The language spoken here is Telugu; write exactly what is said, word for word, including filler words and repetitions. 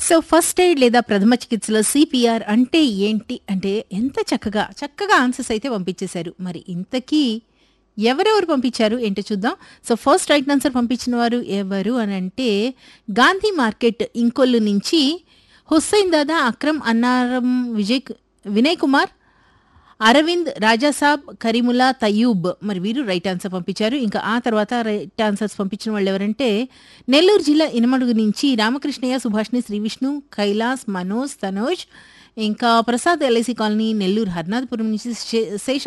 సో ఫస్ట్ ఎయిడ్ లేదా ప్రథమ చికిత్సలో సిపిఆర్ అంటే ఏంటి అంటే ఎంత చక్కగా చక్కగా ఆన్సర్స్ అయితే పంపించేశారు. మరి ఇంతకీ ఎవరెవరు పంపించారు ఏంటో చూద్దాం. సో ఫస్ట్ రైట్ ఆన్సర్ పంపించిన వారు ఎవరు అని అంటే గాంధీ మార్కెట్ ఇంకొల్లు నుంచి హుస్సేన్ దాదా, అక్రమ్, అన్నారం, విజయ్ వినయ్ కుమార్, అరవింద్, రాజాసాబ్, కరీముల్లా, తయూబ్ మరి వీరు రైట్ ఆన్సర్ పంపించారు. ఇంకా ఆ తర్వాత రైట్ ఆన్సర్స్ పంపించిన వాళ్ళు ఎవరంటే నెల్లూరు జిల్లా ఇనమడుగు నుంచి రామకృష్ణయ్య, సుభాష్ని, శ్రీ విష్ణు, కైలాస్, మనోజ్, తనోజ్, ఇంకా ప్రసాద్ ఎల్ఐసి కాలనీ నెల్లూరు హర్నాథపురం నుంచి శే- శేష